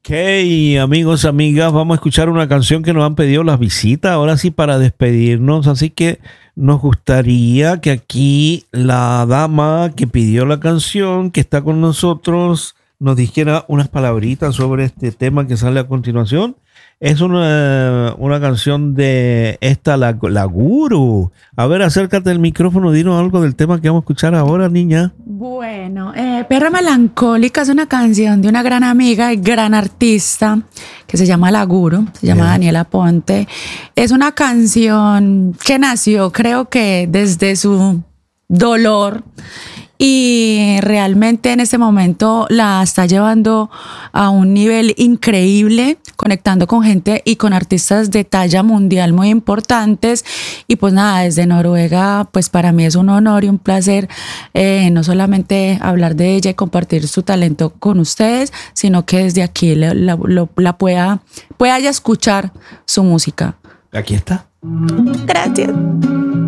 Ok, amigos, amigas, vamos a escuchar una canción que nos han pedido las visitas, ahora sí para despedirnos, así que nos gustaría que aquí la dama que pidió la canción, que está con nosotros, nos dijera unas palabritas sobre este tema que sale a continuación. Es una canción de la Guru. A ver, acércate al micrófono, dinos algo del tema que vamos a escuchar ahora, niña. Bueno, Perra Melancólica es una canción de una gran amiga y gran artista que se llama La Guru, se llama Daniela Ponte. Es una canción que nació, creo que desde su dolor, y realmente en este momento la está llevando a un nivel increíble, conectando con gente y con artistas de talla mundial muy importantes. Y pues nada, desde Noruega, pues para mí es un honor y un placer no solamente hablar de ella y compartir su talento con ustedes, sino que desde aquí la pueda ya escuchar su música. Aquí está. Gracias.